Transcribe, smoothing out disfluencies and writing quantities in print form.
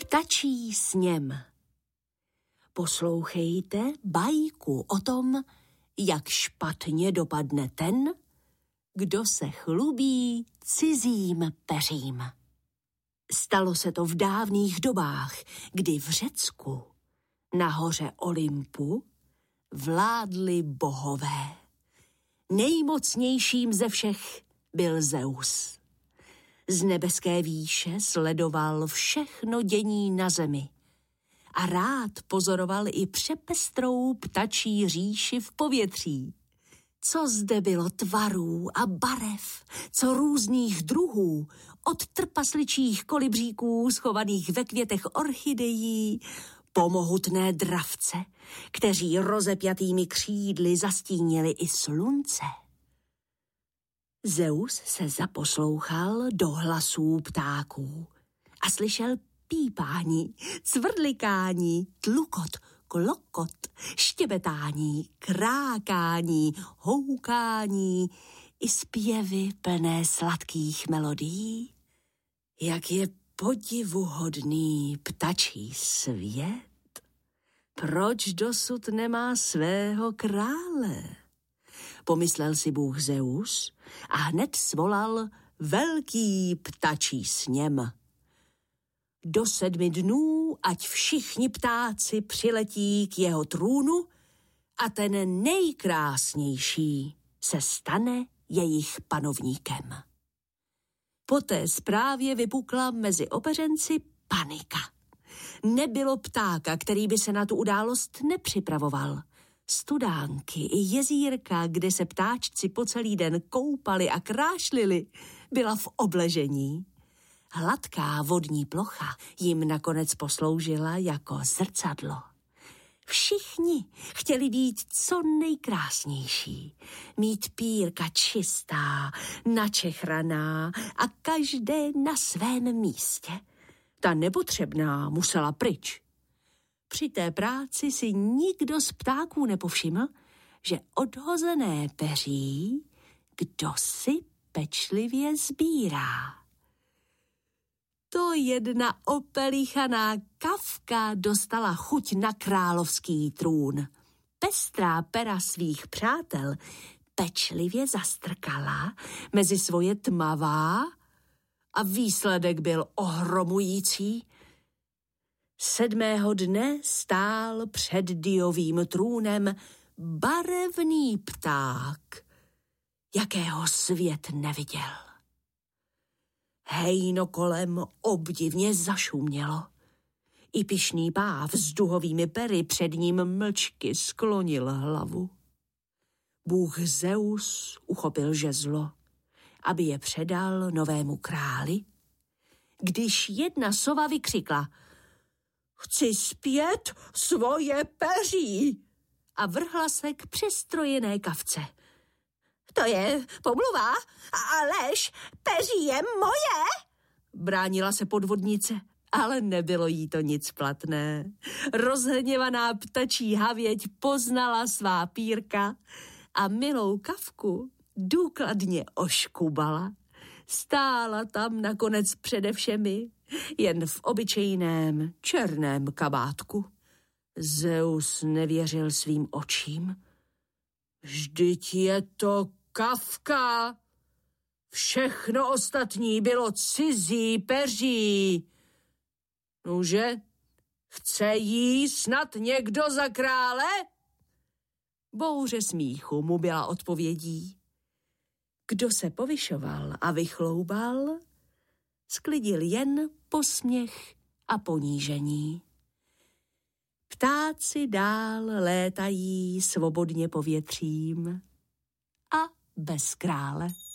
Ptačí sněm. Poslouchejte bajku o tom, jak špatně dopadne ten, kdo se chlubí cizím peřím. Stalo se to v dávných dobách, kdy v Řecku na hoře Olympu vládli bohové. Nejmocnějším ze všech byl Zeus. Z nebeské výše sledoval všechno dění na zemi a rád pozoroval i přepestrou ptačí říši v povětří. Co zde bylo tvarů a barev, co různých druhů, od trpasličích kolibříků schovaných ve květech orchidejí, po mohutné dravce, kteří rozepjatými křídly zastínili i slunce. Zeus se zaposlouchal do hlasů ptáků a slyšel pípání, cvrlikání, tlukot, klokot, štěbetání, krákání, houkání i zpěvy plné sladkých melodií. Jak je podivuhodný ptačí svět. Proč dosud nemá svého krále? Pomyslel si bůh Zeus a hned svolal velký ptačí sněm. Do 7 dnů, ať všichni ptáci přiletí k jeho trůnu a ten nejkrásnější se stane jejich panovníkem. Po té zprávě vypukla mezi opeřenci panika. Nebylo ptáka, který by se na tu událost nepřipravoval. Studánky i jezírka, kde se ptáčci po celý den koupali a krášlili, byla v obležení. Hladká vodní plocha jim nakonec posloužila jako zrcadlo. Všichni chtěli být co nejkrásnější, mít pírka čistá, načechraná a každé na svém místě. Ta nepotřebná musela pryč. Při té práci si nikdo z ptáků nepovšiml, že odhozené peří kdosi pečlivě sbírá. To jedna opelichaná kavka dostala chuť na královský trůn. Pestrá pera svých přátel pečlivě zastrkala mezi svoje tmavá a výsledek byl ohromující. 7. dne stál před Diovým trůnem barevný pták, jakého svět neviděl. Hejno kolem obdivně zašumělo. I pyšný páv s duhovými pery před ním mlčky sklonil hlavu. Bůh Zeus uchopil žezlo, aby je předal novému králi, když jedna sova vykřikla: Chci zpět svoje peří! A vrhla se k přestrojené kavce. To je pomluva a lež, peří je moje! Bránila se podvodnice, ale nebylo jí to nic platné. Rozhněvaná ptačí havěť poznala svá pírka a milou kavku důkladně oškubala. Stála tam nakonec přede všemi, jen v obyčejném černém kabátku. Zeus nevěřil svým očím. Vždyť je to kavka. Všechno ostatní bylo cizí peří. Nuže, chce jí snad někdo za krále? Bouře smíchu mu byla odpovědí. Kdo se povyšoval a vychloubal, sklidil jen posměch a ponížení. Ptáci dál létají svobodně povětřím a bez krále.